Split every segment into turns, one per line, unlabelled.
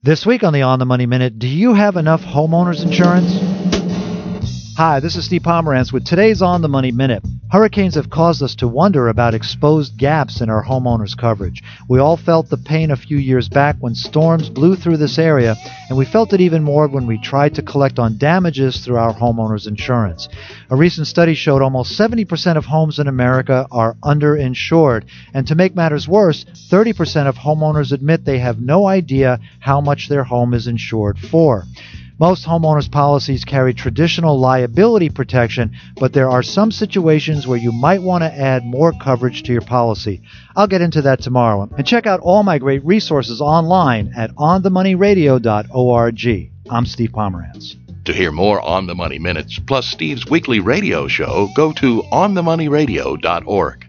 This week on the On the Money Minute, do you have enough homeowners insurance? Hi, this is Steve Pomerantz with today's On the Money Minute. Hurricanes have caused us to wonder about exposed gaps in our homeowners coverage. We all felt the pain a few years back when storms blew through this area, and we felt it even more when we tried to collect on damages through our homeowners insurance. A recent study showed almost 70% of homes in America are underinsured, and to make matters worse, 30% of homeowners admit they have no idea how much their home is insured for. Most homeowners policies carry traditional liability protection, but there are some situations where you might want to add more coverage to your policy. I'll get into that tomorrow. And check out all my great resources online at onthemoneyradio.org. I'm Steve Pomerantz.
To hear more On the Money Minutes, plus Steve's weekly radio show, go to onthemoneyradio.org.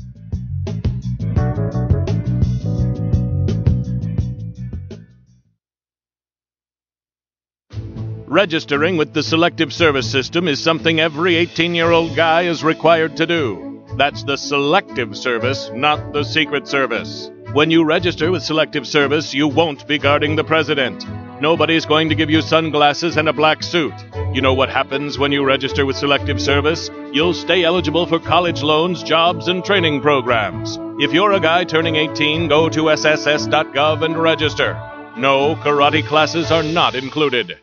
Registering with the Selective Service System is something every 18-year-old guy is required to do. That's the Selective Service, not the Secret Service. When you register with Selective Service, you won't be guarding the president. Nobody's going to give you sunglasses and a black suit. You know what happens when you register with Selective Service? You'll stay eligible for college loans, jobs, and training programs. If you're a guy turning 18, go to sss.gov and register. No, karate classes are not included.